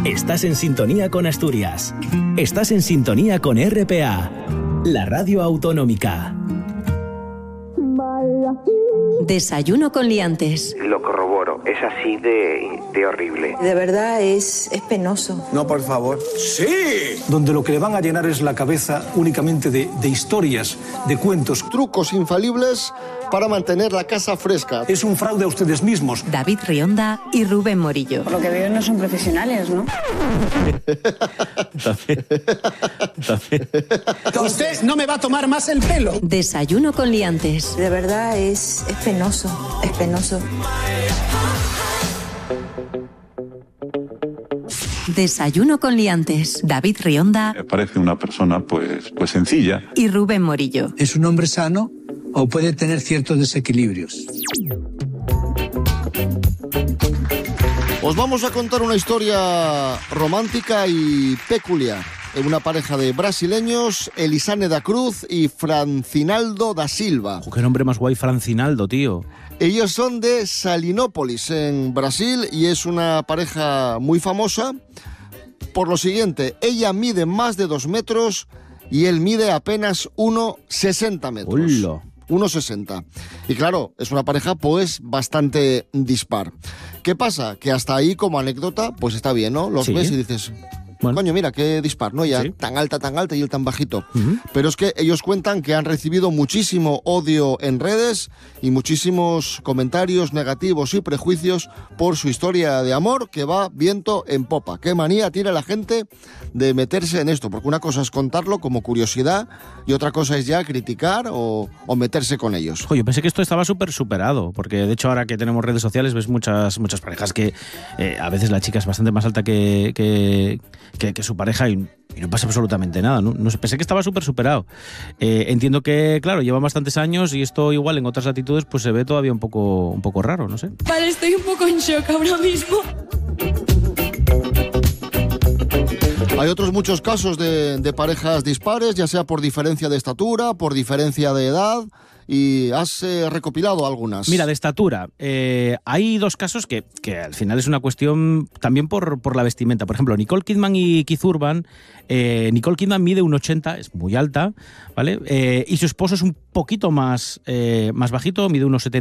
Estás en sintonía con Asturias. Estás en sintonía con RPA, la radio autonómica. Desayuno con liantes. Lo corroboro, es así de horrible. De verdad es penoso. No, por favor. ¡Sí! Donde lo que le van a llenar es la cabeza únicamente de historias, de cuentos. Trucos infalibles para mantener la casa fresca. Es un fraude a ustedes mismos. David Rionda y Rubén Morillo. Por lo que veo no son profesionales, ¿no? Usted no me va a tomar más el pelo. Desayuno con liantes. De verdad es penoso, es penoso. Desayuno con liantes. David Rionda. Me parece una persona pues sencilla. Y Rubén Morillo. ¿Es un hombre sano o puede tener ciertos desequilibrios? Os vamos a contar una historia romántica y peculiar. Una pareja de brasileños, Elisane da Cruz y Francinaldo da Silva. Qué nombre más guay, Francinaldo, tío. Ellos son de Salinópolis, en Brasil, y es una pareja muy famosa por lo siguiente: ella mide más de 2 metros y él mide apenas 1,60 metros. ¡Hola! 1,60. Y claro, es una pareja pues bastante dispar. ¿Qué pasa? Que hasta ahí, como anécdota, pues está bien, ¿no? Los ves y dices... Bueno. Coño, mira, qué dispar, ¿no? Ya tan alta y él tan bajito. Pero es que ellos cuentan que han recibido muchísimo odio en redes y muchísimos comentarios negativos y prejuicios por su historia de amor, que va viento en popa. Qué manía tiene la gente de meterse en esto, porque una cosa es contarlo como curiosidad y otra cosa es ya criticar o meterse con ellos. Oye, pensé que esto estaba súper superado, porque de hecho ahora que tenemos redes sociales ves muchas parejas que a veces la chica es bastante más alta que su pareja y no pasa absolutamente nada, ¿no? No sé, pensé que estaba súper superado. Entiendo que, claro, llevan bastantes años y esto igual en otras latitudes pues se ve todavía un poco raro, no sé. Vale, estoy un poco en shock ahora mismo. Hay otros muchos casos de parejas dispares, ya sea por diferencia de estatura, por diferencia de edad, y has recopilado algunas. Mira, de estatura, hay 2 casos que al final es una cuestión también por la vestimenta. Por ejemplo, Nicole Kidman y Keith Urban. Nicole Kidman mide 1,80, es muy alta, ¿vale? Y su esposo es un poquito más bajito, mide 1,70.